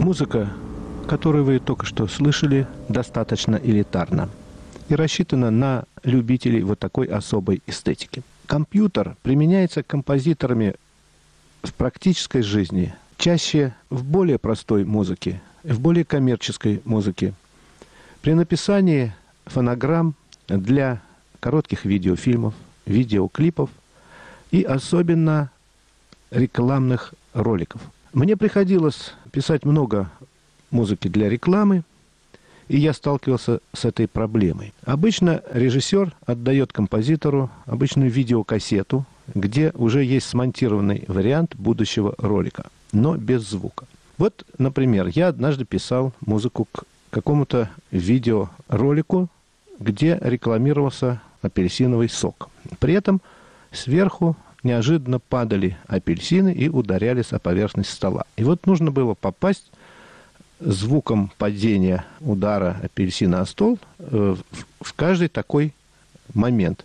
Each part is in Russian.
Музыка, которую вы только что слышали, достаточно элитарна и рассчитана на любителей вот такой особой эстетики. Компьютер применяется композиторами в практической жизни, чаще в более простой музыке, в более коммерческой музыке. При написании фонограмм для коротких видеофильмов, видеоклипов и особенно рекламных роликов. Мне приходилось писать много музыки для рекламы, и я сталкивался с этой проблемой. Обычно режиссер отдает композитору обычную видеокассету, где уже есть смонтированный вариант будущего ролика, но без звука. Вот, например, я однажды писал музыку к какому-то видеоролику, где рекламировался апельсиновый сок. При этом сверху неожиданно падали апельсины и ударялись о поверхность стола. И вот нужно было попасть звуком падения удара апельсина о стол в каждый такой момент.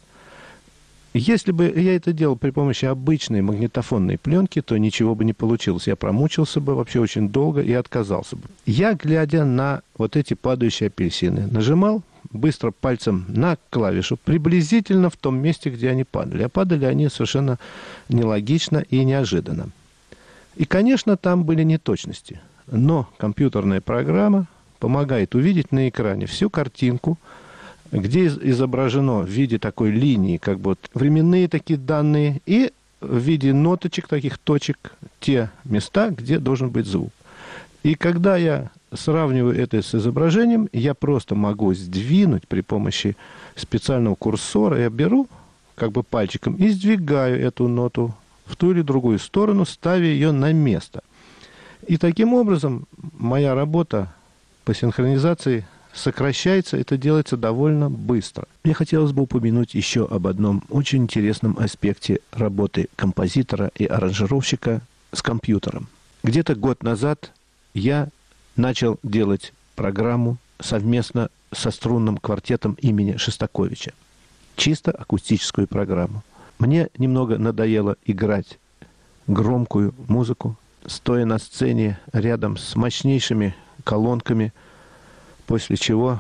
Если бы я это делал при помощи обычной магнитофонной пленки, то ничего бы не получилось. Я промучился бы вообще очень долго и отказался бы. Я, глядя на вот эти падающие апельсины, нажимал быстро пальцем на клавишу приблизительно в том месте, где они падали. А падали они совершенно нелогично и неожиданно. И, конечно, там были неточности. Но компьютерная программа помогает увидеть на экране всю картинку, где изображено в виде такой линии, как бы вот временные такие данные, и в виде ноточек, таких точек, те места, где должен быть звук. И когда я сравниваю это с изображением, я просто могу сдвинуть при помощи специального курсора. Я беру как бы пальчиком и сдвигаю эту ноту в ту или другую сторону, ставя ее на место. И таким образом моя работа по синхронизации сокращается, это делается довольно быстро. Мне хотелось бы упомянуть еще об одном очень интересном аспекте работы композитора и аранжировщика с компьютером. Где-то год назад я начал делать программу совместно со струнным квартетом имени Шостаковича. Чисто акустическую программу. Мне немного надоело играть громкую музыку, стоя на сцене рядом с мощнейшими колонками, после чего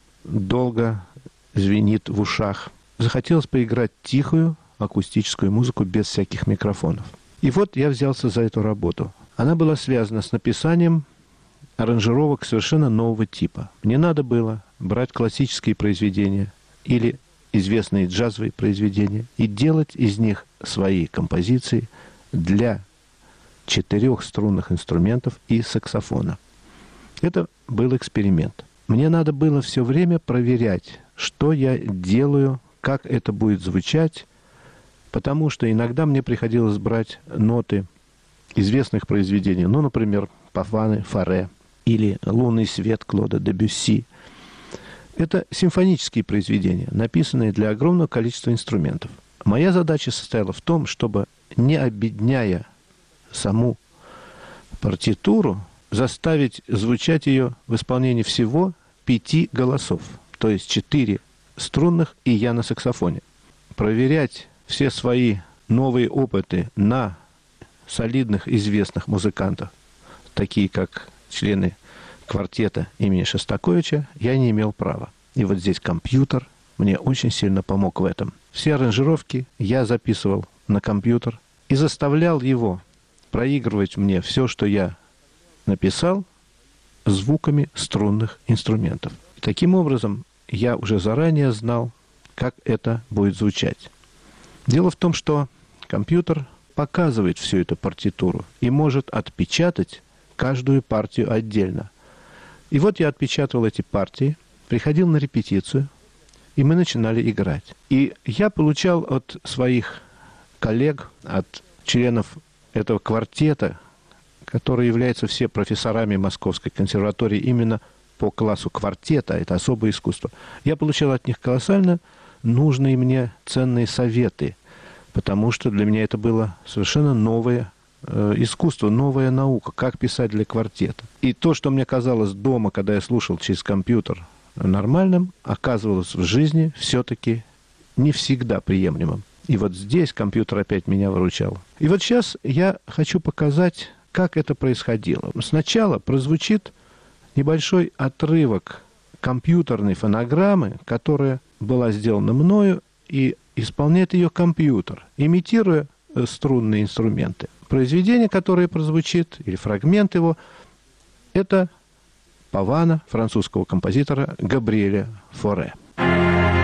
долго звенит в ушах. Захотелось поиграть тихую акустическую музыку без всяких микрофонов. И вот я взялся за эту работу. Она была связана с написанием аранжировок совершенно нового типа. Мне надо было брать классические произведения или известные джазовые произведения и делать из них свои композиции для 4 струнных инструментов и саксофона. Это был эксперимент. Мне надо было все время проверять, что я делаю, как это будет звучать, потому что иногда мне приходилось брать ноты известных произведений, ну, например, Пафаны Фаре или «Лунный свет» Клода Дебюсси. Это симфонические произведения, написанные для огромного количества инструментов. Моя задача состояла в том, чтобы, не обедняя саму партитуру, заставить звучать ее в исполнении всего 5 голосов, то есть 4 струнных и я на саксофоне. Проверять все свои новые опыты на солидных известных музыкантах, такие как члены квартета имени Шостаковича, я не имел права. И вот здесь компьютер мне очень сильно помог в этом. Все аранжировки я записывал на компьютер и заставлял его проигрывать мне все, что я написал, звуками струнных инструментов. И таким образом я уже заранее знал, как это будет звучать. Дело в том, что компьютер показывает всю эту партитуру и может отпечатать каждую партию отдельно. И вот я отпечатывал эти партии, приходил на репетицию, и мы начинали играть. И я получал от своих коллег, от членов этого квартета, которые являются все профессорами Московской консерватории именно по классу квартета, это особое искусство. Я получал от них колоссально нужные мне ценные советы, потому что для меня это было совершенно новое искусство, новая наука, как писать для квартета. И то, что мне казалось дома, когда я слушал через компьютер нормальным, оказывалось в жизни все-таки не всегда приемлемым. И вот здесь компьютер опять меня выручал. И вот сейчас я хочу показать как это происходило. Сначала прозвучит небольшой отрывок компьютерной фонограммы, которая была сделана мною, и исполняет ее компьютер, имитируя струнные инструменты. Произведение, которое прозвучит, или фрагмент его, это «Павана» французского композитора Габриэля Форе.